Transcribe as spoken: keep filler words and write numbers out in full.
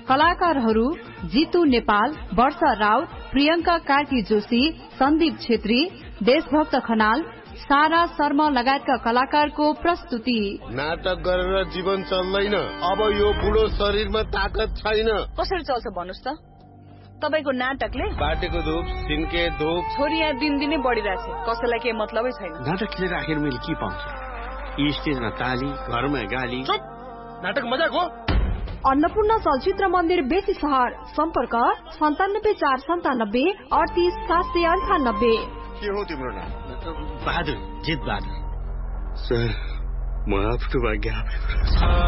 कलाकारहरू जितु नेपाल, वर्षा राउत, प्रियंका कार्की जोशी, सन्दीप छेत्री, देशभक्त खनाल, सारा शर्मा लगायतका कलाकारको प्रस्तुति। नाटक गरेर जीवन चल्दैन, अब यो बुढो शरीरमा ताकत छैन। कसरी चल्छ भन्नुस् त? तपाईको नाटकले बाटेको धूप सिन्के धूप छोरी यहाँ दिनदिनै बढिरहेछ, कसैलाई केही मतलबै छैन। नाटक खेलेर आखिर मैले के पाउँछु? स्टेजमा ताली, घरमा गाली। चुप, नाटक मजाक हो। अन्नपूर्ण चलचित्र मन्दिर बेसी सहर, सम्पर्क सन्तानब्बे चार सन्तानब्बे अडतिस सात सय अन्ठानब्बे। के हो तिम्रो नाम? बहादुर, जित बहादुर। सर, म आफ्नो भाग्य